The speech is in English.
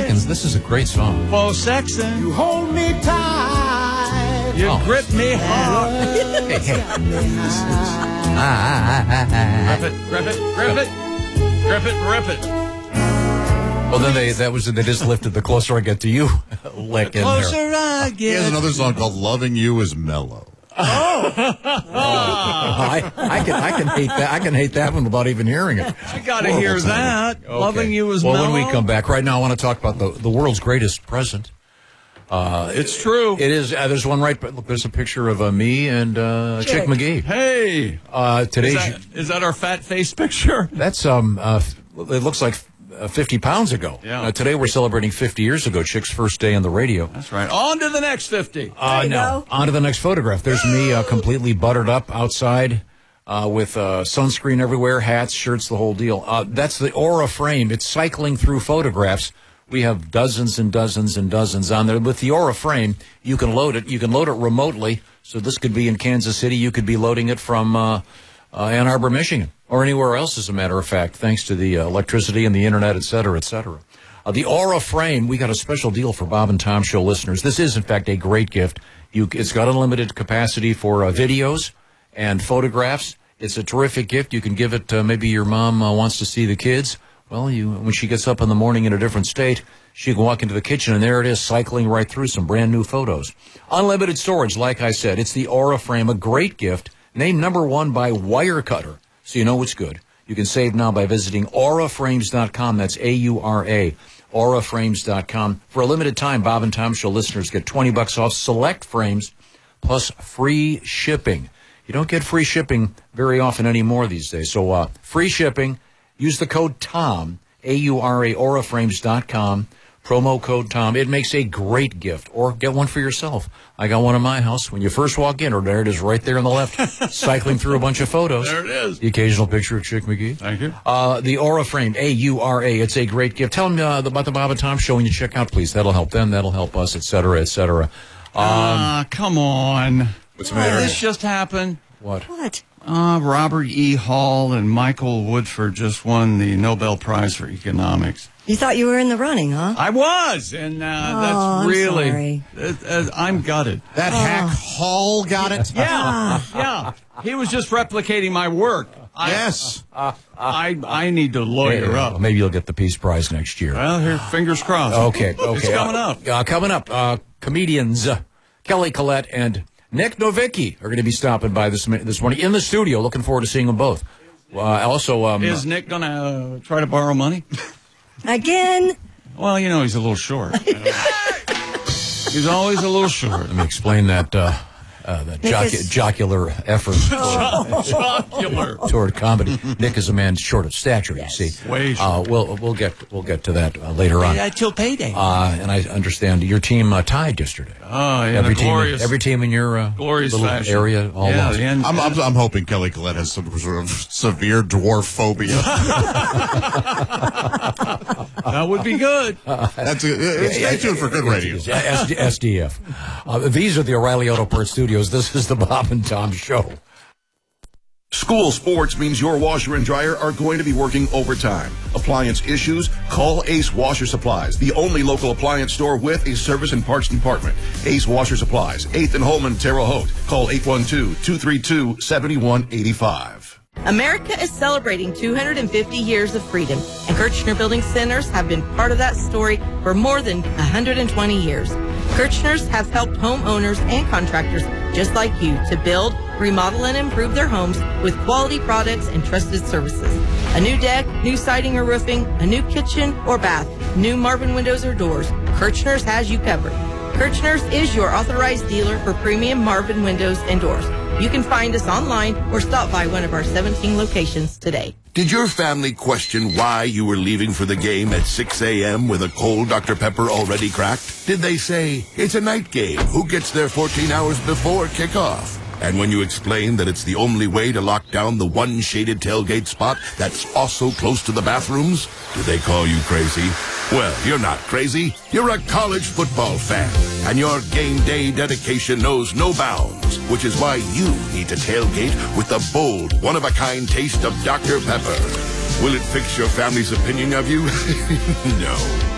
Seconds. This is a great song. For sexing. You hold me tight. You grip me hard. Hey. Grip it. Well, then they just lifted the Closer I Get to You lick in there. Closer I He has get. another song called Loving You Is Mellow. I can hate that. I can hate that one without even hearing it. You got to hear that. Okay. Loving you is well, mellow. when we come back, right now I want to talk about the world's greatest present. It's true. It is. There's one right. Look, there's a picture of me and Chick McGee. Hey. Today's Is that our fat face picture? that's it looks like 50 pounds ago. Yeah. Today we're celebrating 50 years ago, Chick's first day on the radio. That's right. On to the next 50. No. On to the next photograph. There's me completely buttered up outside with sunscreen everywhere, hats, shirts, the whole deal. That's the Aura frame. It's cycling through photographs. We have dozens and dozens and dozens on there. With the Aura frame, you can load it. You can load it remotely. So this could be in Kansas City. You could be loading it from Ann Arbor, Michigan, or anywhere else, as a matter of fact, thanks to the electricity and the internet, et cetera, et cetera. The Aura frame, we got a special deal for Bob and Tom Show listeners. This is, in fact, a great gift. It's got unlimited capacity for videos and photographs. It's a terrific gift. You can give it, maybe your mom wants to see the kids. Well, when she gets up in the morning in a different state, she can walk into the kitchen, and there it is, cycling right through some brand new photos. Unlimited storage, like I said. It's the Aura frame, a great gift, named #1 by Wirecutter. So you know it's good. You can save now by visiting auraframes.com. That's AURA, auraframes.com. For a limited time, Bob and Tom Show listeners get $20 off select frames plus free shipping. You don't get free shipping very often anymore these days. So free shipping. Use the code TOM, AURA, auraframes.com. Promo code TOM. It makes a great gift. Or get one for yourself. I got one in my house. When you first walk in, or there it is right there on the left, cycling through a bunch of photos. There it is. The occasional picture of Chick McGee. Thank you. The Aura frame, AURA. It's a great gift. Tell them about the Bob and Tom Show when you check out, please. That'll help them. That'll help us, et cetera, et cetera. Come on. What's the matter? This just happened. What? Robert E. Hall and Michael Woodford just won the Nobel Prize for Economics. You thought you were in the running, huh? I was, and that's I'm really... sorry. I'm gutted. That hack Hall got it? Yeah. He was just replicating my work. Yes. I need to lawyer up. Well, maybe you'll get the Peace Prize next year. Well, here, fingers crossed. Okay. It's coming up. Coming up, comedians Kelly Collette and Nick Novicki are going to be stopping by this morning in the studio. Looking forward to seeing them both. Is Nick going to try to borrow money? Again? Well, he's a little short. He's always a little short. Let me explain that jocular effort toward comedy. Nick is a man short of stature, Yes. you see. Way short. We'll get to that later on. Till payday. And I understand your team tied yesterday. Oh, yeah, Every team in your glorious little fashion. area all lost. I'm hoping Kelly Collette has some sort of severe dwarf phobia. That would be good. Stay tuned for good radio. SDF. These are the O'Reilly Auto Parts Studios. This is the Bob and Tom Show. School sports means your washer and dryer are going to be working overtime. Appliance issues? Call Ace Washer Supplies, the only local appliance store with a service and parts department. Ace Washer Supplies, 8th and Holman, Terre Haute. Call 812-232-7185. America is celebrating 250 years of freedom, and Kirchner Building Centers have been part of that story for more than 120 years. Kirchners have helped homeowners and contractors just like you to build, remodel, and improve their homes with quality products and trusted services. A new deck, new siding or roofing, a new kitchen or bath, new Marvin windows or doors, Kirchners has you covered. Kirchners is your authorized dealer for premium Marvin windows and doors. You can find us online or stop by one of our 17 locations today. Did your family question why you were leaving for the game at 6 a.m. with a cold Dr. Pepper already cracked? Did they say, it's a night game, who gets there 14 hours before kickoff? And when you explain that it's the only way to lock down the one shaded tailgate spot that's also close to the bathrooms, do they call you crazy? Well, you're not crazy. You're a college football fan. And your game day dedication knows no bounds, which is why you need to tailgate with the bold, one-of-a-kind taste of Dr. Pepper. Will it fix your family's opinion of you? No.